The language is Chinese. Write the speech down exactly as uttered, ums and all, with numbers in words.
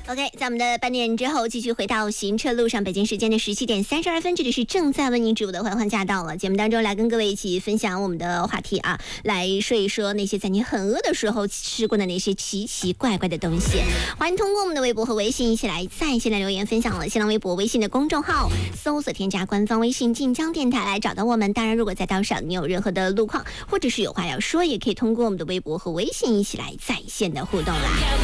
OK， 在我们的半点之后，继续回到行车路上。北京时间的十七点三十二分，这里是正在为您直播的欢欢驾到了节目当中，来跟各位一起分享我们的话题啊，来说一说那些在你很饿的时候吃过的那些奇奇怪怪的东西。欢迎通过我们的微博和微信一起来在线的留言分享了。新浪微博、微信的公众号搜索添加官方微信晋江电台来找到我们。当然，如果在道上你有任何的路况，或者是有话要说，也可以通过我们的微博和微信一起来在线的互动啦。